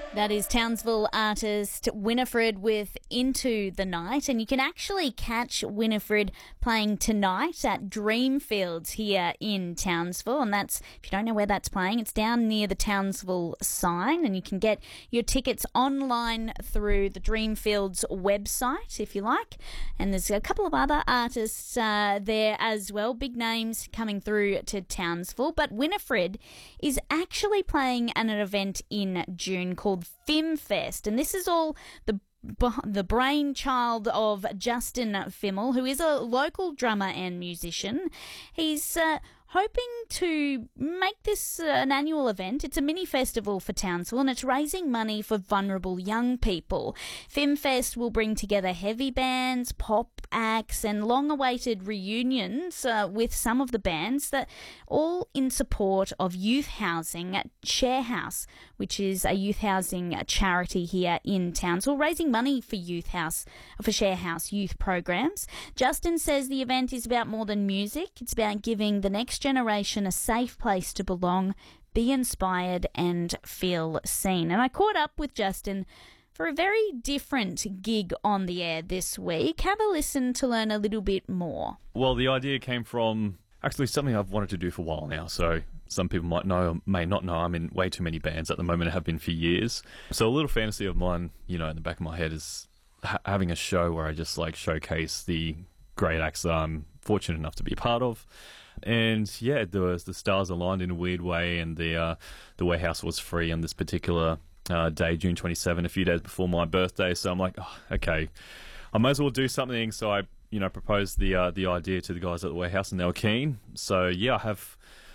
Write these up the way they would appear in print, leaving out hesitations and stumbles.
That is Townsville artist Winifred with Into the Night, and you can actually catch Winifred playing tonight at Dreamfields here in Townsville, and that's, if you don't know where that's playing, it's down near the Townsville sign, and you can get your tickets online through the Dreamfields website if you like, and there's a couple of other artists there as well, big names coming through to Townsville, but Winifred is actually playing at an event in June called FimFest, and this is all the brainchild of Justin Fimmel, who is a local drummer and musician. He's hoping to make this an annual event. It's a mini festival for Townsville, and it's raising money for vulnerable young people. FimFest will bring together heavy bands, pop acts, and long-awaited reunions with some of the bands, that all in support of youth housing at Share House, which is a youth housing charity here in Townsville, raising money for Share House youth programs. Justin says the event is about more than music. It's about giving the next generation a safe place to belong, be inspired, and feel seen. And I caught up with Justin for a very different gig on the air this week. Have a listen to learn a little bit more. Well, the idea came from actually something I've wanted to do for a while now. So some people might know or may not know, I'm in way too many bands at the moment. I have been for years. So a little fantasy of mine, in the back of my head is having a show where I just showcase the great acts that I'm fortunate enough to be a part of. And yeah, the stars aligned in a weird way, and the warehouse was free on this particular day, June 27, a few days before my birthday. So I'm like, oh, okay, I might as well do something. So I, proposed the idea to the guys at the warehouse, and they were keen. So yeah, I have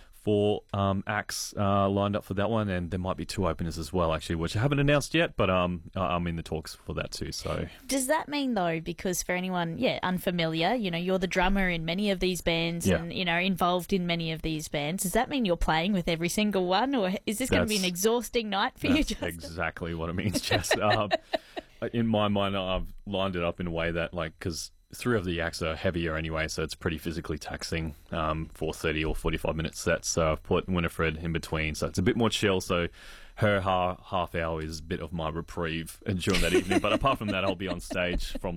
4 acts lined up for that one, and there might be 2 openers as well, actually, which I haven't announced yet, but I'm in the talks for that too. So does that mean, though, because for anyone unfamiliar, you're the drummer in many of these bands, and involved in many of these bands, does that mean you're playing with every single one, or is this going to be an exhausting night for you, Justin? Exactly what it means, Jess. In my mind, I've lined it up in a way that, because 3 of the acts are heavier anyway, so it's pretty physically taxing for 30 or 45-minute sets. So I've put Winifred in between, so it's a bit more chill. So her half hour is a bit of my reprieve during that evening. But apart from that, I'll be on stage from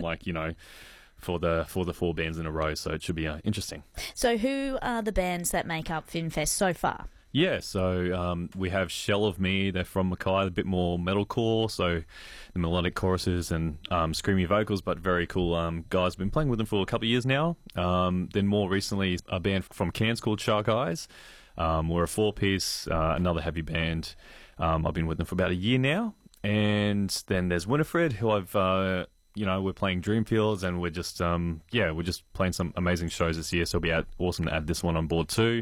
for the 4 bands in a row. So it should be interesting. So who are the bands that make up FimFest so far? Yeah, so we have Shell of Me. They're from Mackay, a bit more metalcore, so the melodic choruses and screamy vocals, but very cool guys. Been playing with them for a couple of years now. Then more recently, a band from Cairns called Shark Eyes. We're a 4-piece, another heavy band. I've been with them for about a year now. And then there's Winifred, who I've... we're playing Dreamfields, and we're just playing some amazing shows this year, so it'll be awesome to add this one on board too.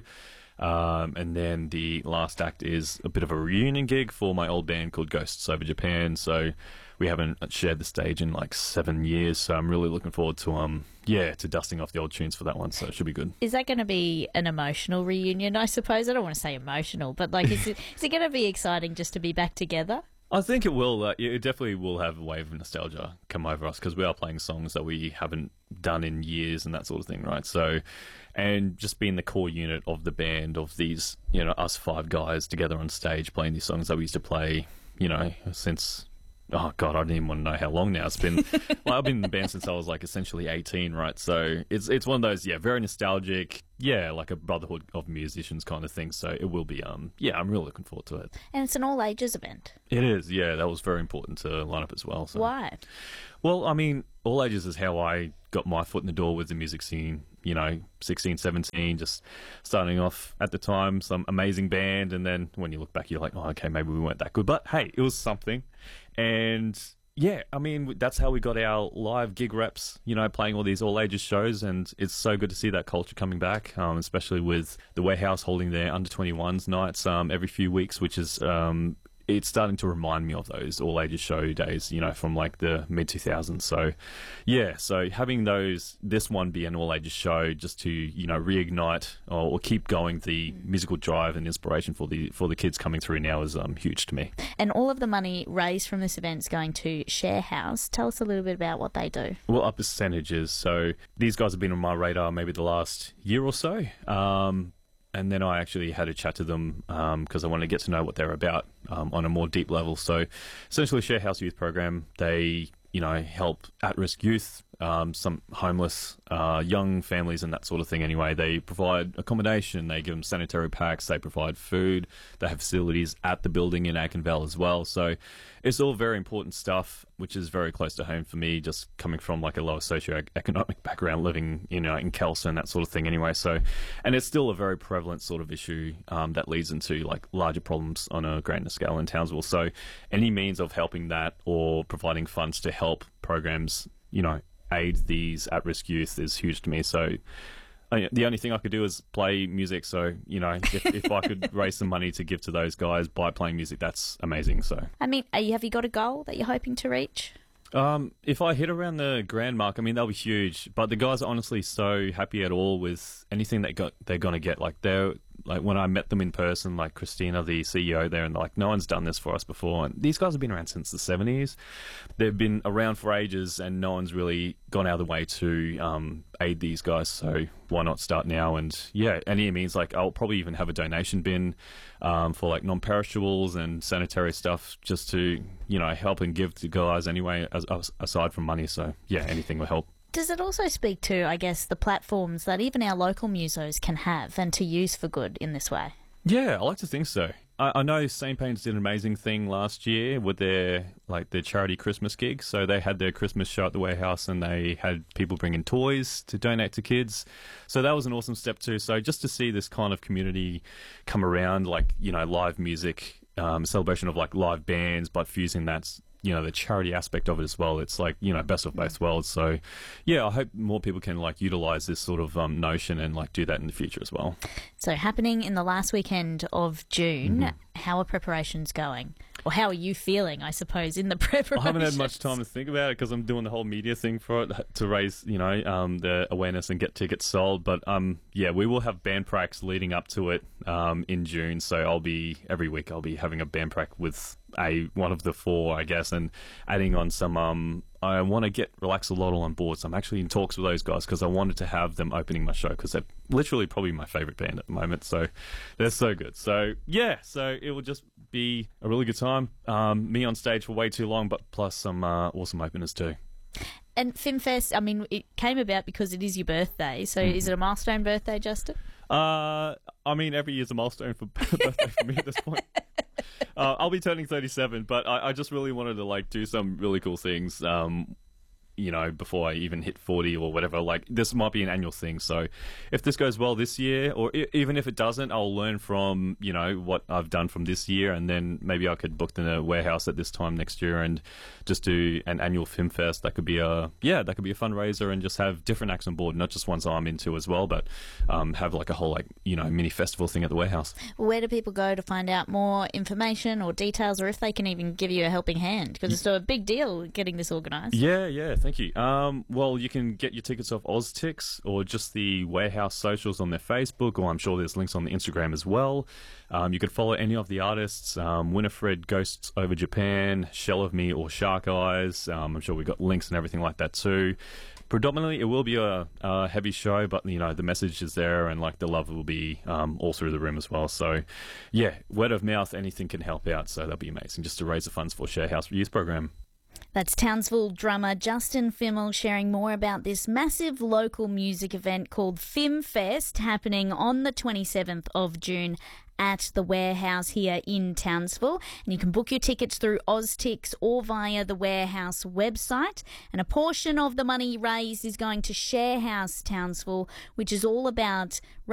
And then the last act is a bit of a reunion gig for my old band called Ghosts Over Japan. So we haven't shared the stage in 7 years. So I'm really looking forward to dusting off the old tunes for that one. So it should be good. Is that going to be an emotional reunion, I suppose? I don't want to say emotional, but is it going to be exciting just to be back together? I think it will. It definitely will have a wave of nostalgia come over us, because we are playing songs that we haven't done in years and that sort of thing, right? So, and just being the core unit of the band, of these, us 5 guys together on stage playing these songs that we used to play, since... Oh, God, I don't even want to know how long now. It's been... I've been in the band since I was, essentially 18, right? So it's one of those, very nostalgic, like a brotherhood of musicians kind of thing. So it will be, I'm really looking forward to it. And it's an all-ages event. It is, that was very important to line up as well. So. Why? Well, all ages is how I got my foot in the door with the music scene, 16, 17, just starting off at the time, some amazing band, and then when you look back, you're like, oh, okay, maybe we weren't that good, but hey, it was something. And that's how we got our live gig reps, playing all these all-ages shows, and it's so good to see that culture coming back, especially with the Warehouse holding their under-21s nights every few weeks, which is... it's starting to remind me of those all-ages show days, from the mid-2000s. So having this one be an all-ages show just to, reignite or keep going the musical drive and inspiration for the kids coming through now is huge to me. And all of the money raised from this event is going to Share House. Tell us a little bit about what they do. Well, our percentages. So these guys have been on my radar maybe the last year or so. and then I actually had a chat to them because I wanted to get to know what they're about on a more deep level. So essentially, Share House Youth Program, they help at-risk youth, some homeless, young families and that sort of thing anyway. They provide accommodation, they give them sanitary packs, they provide food, they have facilities at the building in Aikenvale as well. So it's all very important stuff, which is very close to home for me, just coming from like a lower socioeconomic background, living in Kelso and that sort of thing anyway. So, and it's still a very prevalent sort of issue that leads into like larger problems on a grander scale in Townsville. So any means of helping that or providing funds to help programs, aid these at-risk youth is huge to me. So the only thing I could do is play music. So, if I could raise some money to give to those guys by playing music, that's amazing. So, I mean, have you got a goal that you're hoping to reach? If I hit around the grand mark, I mean, that'll be huge. But the guys are honestly so happy at all with anything they're going to get. Like when I met them in person, like Christina, the CEO there, and they're like, no one's done this for us before. And these guys have been around since the 70s. They've been around for ages, and no one's really gone out of the way to aid these guys. So why not start now? And yeah, any means, like I'll probably even have a donation bin for like non-perishables and sanitary stuff, just to help and give to guys anyway, aside from money. So yeah, anything will help. Does it also speak to, I guess, the platforms that even our local musos can have and to use for good in this way? Yeah, I like to think so. I know St. Pain's did an amazing thing last year with their charity Christmas gig. So they had their Christmas show at the warehouse and they had people bring in toys to donate to kids. So that was an awesome step too. So just to see this kind of community come around, live music, celebration of like live bands, but fusing that the charity aspect of it as well. It's like, best of both worlds. So yeah, I hope more people can utilize this sort of notion and do that in the future as well. So happening in the last weekend of June, how are preparations going? Or how are you feeling, I suppose, in the preparations? I haven't had much time to think about it because I'm doing the whole media thing for it to raise, the awareness and get tickets sold. But yeah, we will have band practice leading up to it in June. So every week I'll be having a band practice with one of the four, I guess, and adding on some. I want to get Relax-A-Lotl on board, so I'm actually in talks with those guys because I wanted to have them opening my show because they're literally probably my favourite band at the moment. So they're so good. So yeah, so it will just be a really good time. Me on stage for way too long, but plus some awesome openers too. And FimFest, I mean, it came about because it is your birthday. So is it a milestone birthday, Justin? I mean, every year's a milestone for birthday for me at this point. I'll be turning 37, but I just really wanted to do some really cool things. Before I even hit 40 or whatever. This might be an annual thing. So if this goes well this year, or even if it doesn't, I'll learn from, what I've done from this year, and then maybe I could book the warehouse at this time next year and just do an annual FimFest. That could be a fundraiser and just have different acts on board, not just ones I'm into as well, but have a whole mini festival thing at the warehouse. Where do people go to find out more information or details, or if they can even give you a helping hand? Because it's a big deal getting this organised. Yeah. Thank you. Well, you can get your tickets off OzTix or just the Warehouse socials on their Facebook, or I'm sure there's links on the Instagram as well. You could follow any of the artists, Winifred, Ghosts Over Japan, Shell of Me, or Shark Eyes. I'm sure we've got links and everything like that too. Predominantly, it will be a heavy show, but the message is there, and the love will be all through the room as well. So, yeah, word of mouth, anything can help out. So that'll be amazing, just to raise the funds for Share House Youth Program. That's Townsville drummer Justin Fimmel sharing more about this massive local music event called FimFest, happening on the 27th of June at the Warehouse here in Townsville. And you can book your tickets through OzTix or via the Warehouse website. And a portion of the money raised is going to Share House Townsville, which is all about